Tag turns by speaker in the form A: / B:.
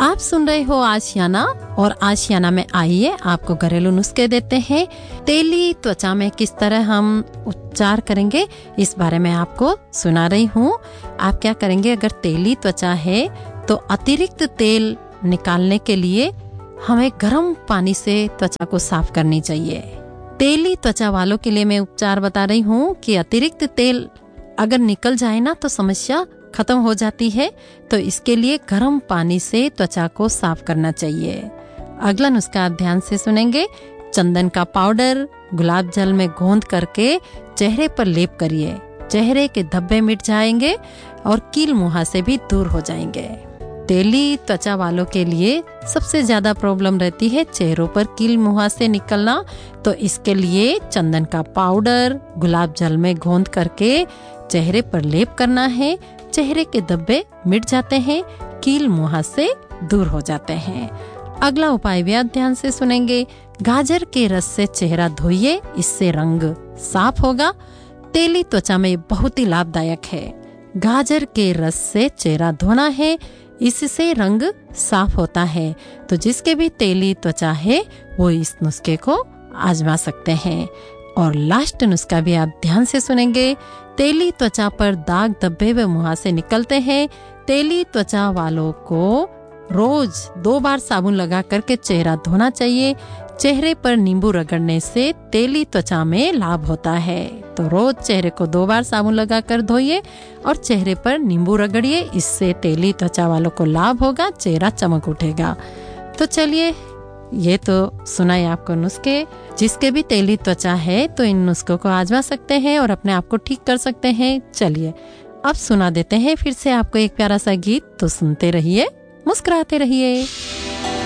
A: आप सुन रहे हो आशियाना और आशियाना में आइए आपको घरेलू नुस्खे देते हैं। तेली त्वचा में किस तरह हम उपचार करेंगे इस बारे में आपको सुना रही हूँ। आप क्या करेंगे, अगर तेली त्वचा है तो अतिरिक्त तेल निकालने के लिए हमें गर्म पानी से त्वचा को साफ करनी चाहिए। तेली त्वचा वालों के लिए मैं उपचार बता रही हूँ कि अतिरिक्त तेल अगर निकल जाए ना तो समस्या खत्म हो जाती है, तो इसके लिए गर्म पानी से त्वचा को साफ करना चाहिए। अगला नुस्खा आप ध्यान से सुनेंगे। चंदन का पाउडर गुलाब जल में गोंद करके चेहरे पर लेप करिए। चेहरे के धब्बे मिट जाएंगे और कील मुहासे भी दूर हो जाएंगे। तेली त्वचा वालों के लिए सबसे ज्यादा प्रॉब्लम रहती है चेहरों पर कील मुहासे निकलना, तो इसके लिए चंदन का पाउडर गुलाब जल में गोंद करके चेहरे पर लेप करना है। चेहरे के धब्बे मिट जाते हैं, कील मुहासे दूर हो जाते हैं। अगला उपाय भी आप ध्यान से सुनेंगे। गाजर के रस से चेहरा धोइए, इससे रंग साफ होगा। तेली त्वचा में बहुत ही लाभदायक है। गाजर के रस से चेहरा धोना है, इससे रंग साफ होता है। तो जिसके भी तेली त्वचा है वो इस नुस्खे को आजमा सकते हैं। और लास्ट नुस्खा भी आप ध्यान से सुनेंगे। तेली त्वचा पर दाग धब्बे व मुहासे निकलते हैं। तेली त्वचा वालों को रोज 2 बार साबुन लगा करके चेहरा धोना चाहिए। चेहरे पर नींबू रगड़ने से तेली त्वचा में लाभ होता है। तो रोज चेहरे को 2 बार साबुन लगा कर धोइए और चेहरे पर नींबू रगड़िए, इससे तेली त्वचा वालों को लाभ होगा, चेहरा चमक उठेगा। तो चलिए, ये तो सुनाए आपको नुस्खे। जिसके भी तेली त्वचा है तो इन नुस्खों को आजमा सकते हैं और अपने आप को ठीक कर सकते हैं। चलिए अब सुना देते हैं फिर से आपको एक प्यारा सा गीत। तो सुनते रहिए, मुस्कुराते रहिए।